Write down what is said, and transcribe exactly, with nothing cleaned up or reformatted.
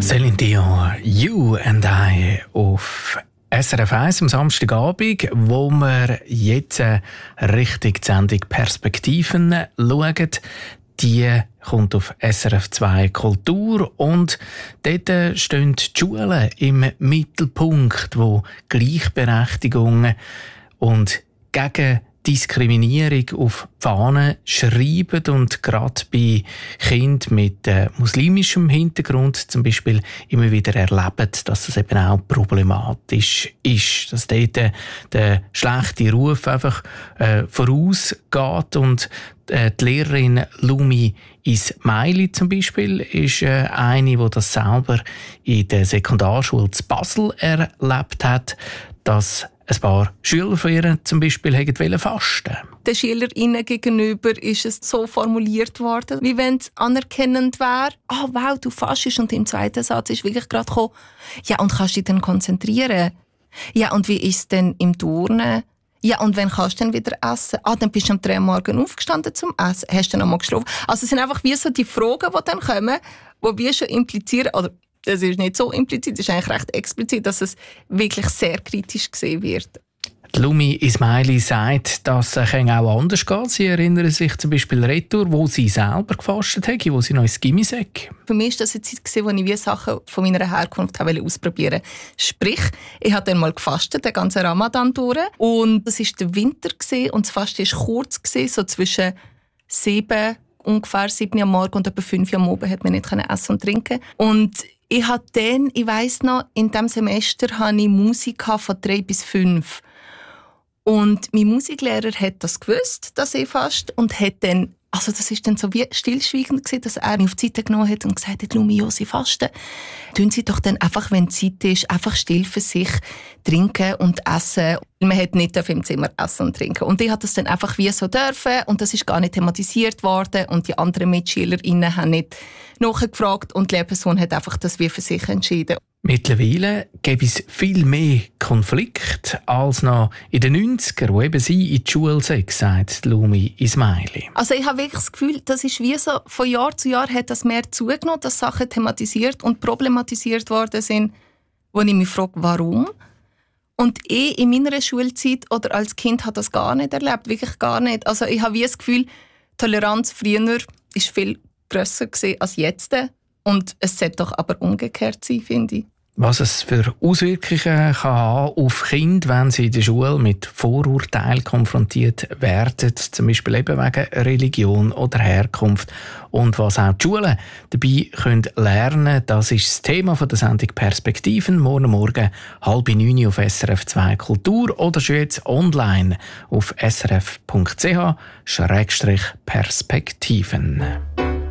Celine Dion, You and I auf S R F eins am Samstagabend, wo wir jetzt Richtung die Sendung Perspektiven schauen. Die kommt auf S R F zwei Kultur und dort stehen die Schulen im Mittelpunkt, wo Gleichberechtigung und gegen Diskriminierung auf die Fahnen schreiben und gerade bei Kindern mit äh, muslimischem Hintergrund zum Beispiel immer wieder erleben, dass das eben auch problematisch ist, dass dort äh, der schlechte Ruf einfach äh, vorausgeht und äh, die Lehrerin Lumi Ismaili zum Beispiel ist äh, eine, die das selber in der Sekundarschule in Basel erlebt hat, dass ein paar Schüler von ihr zum Beispiel wollten fasten. Den SchülerInnen gegenüber ist es so formuliert worden, wie wenn es anerkennend wäre. «Ah, oh, wow, du fastest.» Und im zweiten Satz ist wirklich gerade gekommen, «Ja, und kannst du dich dann konzentrieren? Ja, und wie ist es denn im Turnen? Ja, und wann kannst du dann wieder essen? Ah, dann bist du am drei Uhr morgens aufgestanden zum Essen. Hast du dann noch mal geschlafen?» Also es sind einfach wie so die Fragen, die dann kommen, die wir schon implizieren, oder das ist nicht so implizit, das ist eigentlich recht explizit, dass es wirklich sehr kritisch gesehen wird. Die Lumi Ismaili sagt, dass es auch anders geht. Sie erinnern sich zum Beispiel Retour, wo sie selber gefastet hat, wo sie noch ins Gimmi sei. Für mich war das eine Zeit, wo ich wie Sachen von meiner Herkunft ausprobieren wollte. Sprich, ich habe dann mal gefastet, den ganzen Ramadan durch. Und das war der Winter und das Fasten war kurz, so zwischen sieben, ungefähr sieben am Morgen und etwa fünf am Abend hat man nicht essen und trinken. Und ich hatte dann, ich weiss noch, in diesem Semester hatte ich Musik von drei bis fünf. Und mein Musiklehrer hat das gewusst, dass ich faste, und hat dann, also das ist dann so wie stillschweigend gewesen, dass er mich auf die Seite genommen hat und gesagt hat, «Lumi, Sie fasten. Tun Sie doch dann einfach, wenn Zeit ist, einfach still für sich trinken und essen.» Man hat nicht im Zimmer essen und trinken. Und ich habe das dann einfach wie so dürfen und das ist gar nicht thematisiert worden und die anderen MitschülerInnen haben nicht nachgefragt und die Lehrperson hat einfach das wie für sich entschieden. Mittlerweile gibt es viel mehr Konflikte als noch in den neunzigern, wo eben sie in die Schule sei, sagt Lumi Ismaili. Also ich habe wirklich das Gefühl, das ist wie so, von Jahr zu Jahr hat das mehr zugenommen, dass Sachen thematisiert und problematisiert worden sind, wo ich mich frage, warum? Und ich in meiner Schulzeit oder als Kind habe das gar nicht erlebt, wirklich gar nicht. Also ich habe wie das Gefühl, Toleranz früher war viel grösser als jetzt. Und es sollte doch aber umgekehrt sein, finde ich. Was es für Auswirkungen kann haben auf Kinder, wenn sie in der Schule mit Vorurteilen konfrontiert werden, zum Beispiel eben wegen Religion oder Herkunft. Und was auch die Schulen dabei können lernen, das ist das Thema der Sendung Perspektiven. Morgen Morgen halb neun auf S R F zwei Kultur oder schon jetzt online auf s r f punkt c h Schrägstrich Perspektiven.